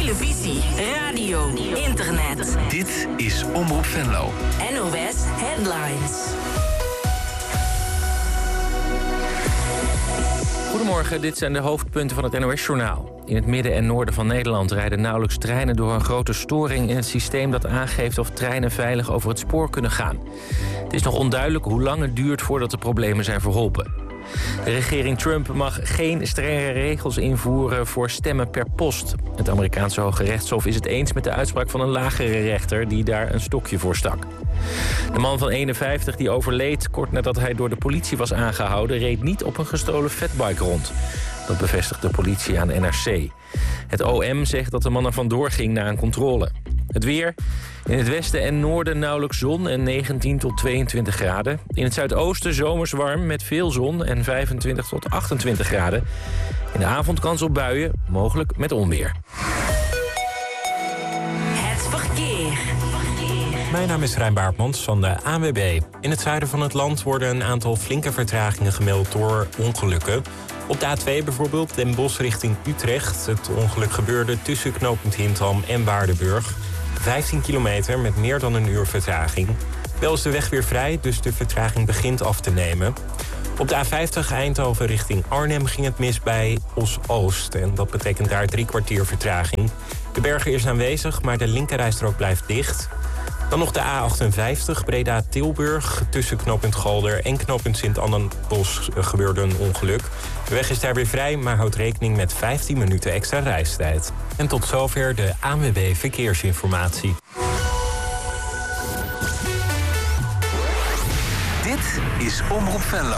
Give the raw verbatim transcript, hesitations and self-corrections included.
televisie, radio, internet. Dit is Omroep Venlo. N O S Headlines. Goedemorgen, dit zijn de hoofdpunten van het N O S-journaal. In het midden en noorden van Nederland rijden nauwelijks treinen door een grote storing in het systeem dat aangeeft of treinen veilig over het spoor kunnen gaan. Het is nog onduidelijk hoe lang het duurt voordat de problemen zijn verholpen. De regering Trump mag geen strengere regels invoeren voor stemmen per post. Het Amerikaanse Hoge Rechtshof is het eens met de uitspraak van een lagere rechter die daar een stokje voor stak. De man van eenenvijftig die overleed kort nadat hij door de politie was aangehouden, reed niet op een gestolen fatbike rond. Dat bevestigt de politie aan N R C. Het O M zegt dat de man er vandoor ging na een controle. Het weer. In het westen en noorden nauwelijks zon en negentien tot tweeëntwintig graden. In het zuidoosten zomers warm met veel zon en vijfentwintig tot achtentwintig graden. In de avond kans op buien, mogelijk met onweer. Het verkeer. Mijn naam is Rijn Baartmans van de A N W B. In het zuiden van het land worden een aantal flinke vertragingen gemeld door ongelukken. Op de A twee bijvoorbeeld, Den Bosch richting Utrecht. Het ongeluk gebeurde tussen knooppunt Hintham en Waardenburg. vijftien kilometer met meer dan een uur vertraging. Wel is de weg weer vrij, dus de vertraging begint af te nemen. Op de A vijftig Eindhoven richting Arnhem ging het mis bij Os-Oost. En dat betekent daar drie kwartier vertraging. De berger is aanwezig, maar de linkerrijstrook blijft dicht. Dan nog de A achtenvijftig Breda-Tilburg. Tussen knooppunt Galder en knooppunt Sint-Annenbos gebeurde een ongeluk. De weg is daar weer vrij, maar houdt rekening met vijftien minuten extra reistijd. En tot zover de A N W B Verkeersinformatie. Dit is Omroep Venlo.